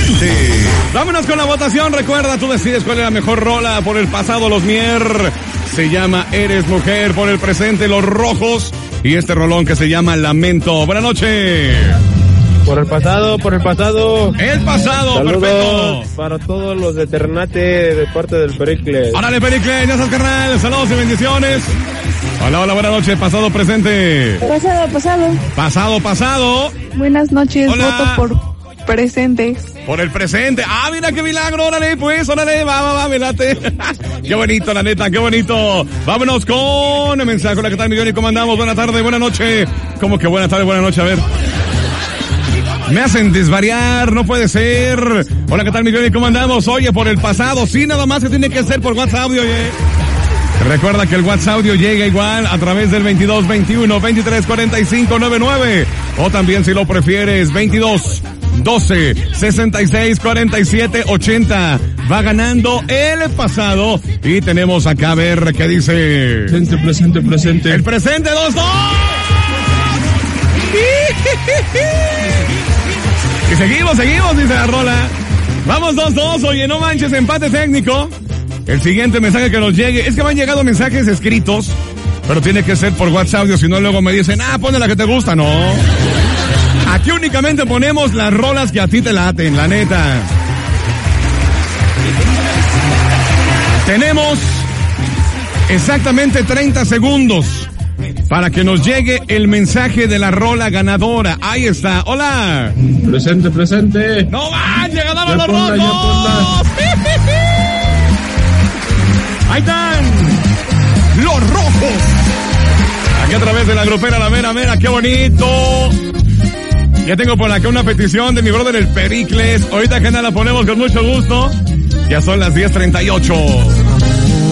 presente. Vámonos con la votación. Recuerda, tú decides cuál es la mejor rola. Por el pasado, Los Mier. Se llama Eres Mujer. Por el presente, Los Rojos. Y este rolón que se llama Lamento. Buenas noches. Por el pasado. El pasado, saludos perfecto. Para todos los de Ternate de parte del Pericles. Órale, Pericles, ya estás, carnal. Saludos y bendiciones. Hola, buenas noches. Pasado, presente. Pasado. Buenas noches, Hola. voto por presente. Por el presente. Ah, mira qué milagro. Órale, pues, va, me late. Qué bonito, la neta, qué bonito. Vámonos con el mensaje. Hola, ¿qué tal, Millón? ¿Y cómo andamos? Buenas tardes, buenas noches. ¿Cómo que buenas tardes, buenas noches? A ver. Me hacen desvariar, no puede ser. Hola, ¿qué tal, Millón? ¿Y cómo andamos? Oye, por el pasado, sí, nada más que tiene que ser por WhatsApp Audio, oye. Recuerda que el WhatsApp Audio llega igual a través del 22 21 23 45 99. O también, si lo prefieres, 22 12 66 47 80. Va ganando el pasado. Y tenemos acá a ver qué dice. Presente. El presente 2-2. Y seguimos, dice la rola. Vamos 2-2, oye, no manches, empate técnico. El siguiente mensaje que nos llegue, es que me han llegado mensajes escritos, pero tiene que ser por WhatsApp Audio, si no luego me dicen, ponle la que te gusta, no. Aquí únicamente ponemos las rolas que a ti te laten, la neta. Tenemos exactamente 30 segundos para que nos llegue el mensaje de la rola ganadora. Ahí está. Hola. Presente. No manches, ganaron Ya los ponla, ya rojos. Ahí están los rojos. Aquí a través de la grupera La Mera, qué bonito. Ya tengo por acá una petición de mi brother el Pericles. Ahorita que nada la ponemos con mucho gusto. Ya son las 10:38.